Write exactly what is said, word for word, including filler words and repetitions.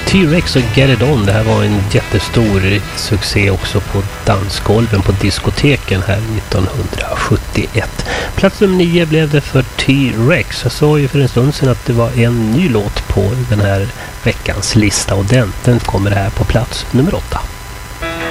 T-Rex och Get It On, det här var en jättestor succé också på dansgolven på diskoteken här nittonhundrasjuttioett. Plats nummer nio blev det för T-Rex. Jag sa ju för en stund sedan att det var en ny låt på den här veckans lista och den, den kommer här på plats nummer åtta.